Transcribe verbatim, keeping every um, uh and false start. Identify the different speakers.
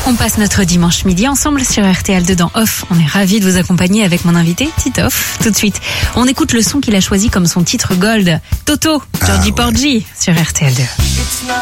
Speaker 1: On passe notre dimanche midi ensemble sur R T L deux dans Off. On est ravis de vous accompagner avec mon invité Titoff. Tout de suite, on écoute le son qu'il a choisi comme son titre Gold. Toto, Georgie
Speaker 2: Ah, ouais.
Speaker 1: Porgy sur R T L deux.